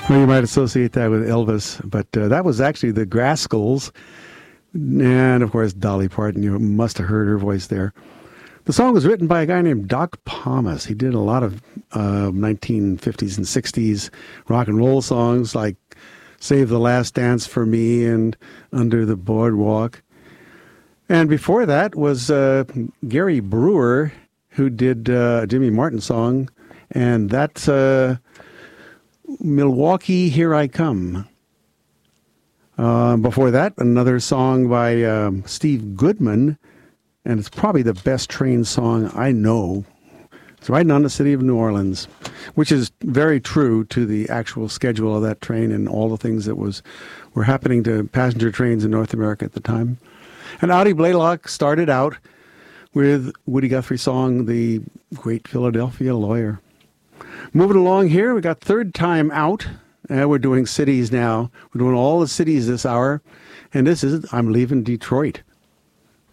Well, you might associate that with Elvis, but that was actually the Grascals. And, of course, Dolly Parton. You must have heard her voice there. The song was written by a guy named Doc Pomus. He did a lot of 1950s and 60s rock and roll songs like Save the Last Dance for Me and Under the Boardwalk. And before that was Gary Brewer, who did a Jimmy Martin song, and that's Milwaukee, Here I Come. Before that, another song by Steve Goodman, and it's probably the best train song I know. It's Riding on the City of New Orleans, which is very true to the actual schedule of that train and all the things that were happening to passenger trains in North America at the time. And Audie Blaylock started out with Woody Guthrie's song, The Great Philadelphia Lawyer. Moving along here, we got Third Time Out. We're doing cities now. We're doing all the cities this hour. And this is I'm Leaving Detroit.